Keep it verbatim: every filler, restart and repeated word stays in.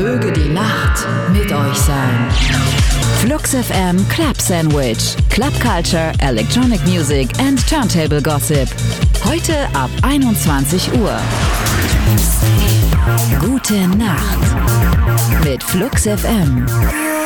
Möge die Nacht mit euch sein. Flux F M Club Sandwich. Club Culture, Electronic Music and Turntable Gossip. Heute ab einundzwanzig Uhr. Gute Nacht mit Flux F M.